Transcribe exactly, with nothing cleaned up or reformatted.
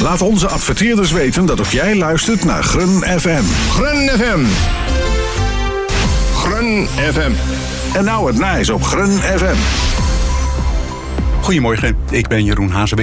Laat onze adverteerders weten dat ook jij luistert naar Grun F M. Grun F M. Grun F M. En nou het nijs op Grun F M. Goedemorgen, ik ben Jeroen Hazewinkel.